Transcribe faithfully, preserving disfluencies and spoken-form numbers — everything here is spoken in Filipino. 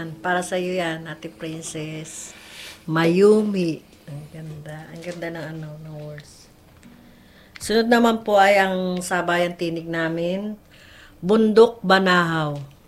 Yan, para sa iyo yan, Ate Princess. Mayumi. Ang ganda. Ang ganda ng ano, ng words. Sunod naman po ay ang sabayang tinig namin. Bundok Banahaw.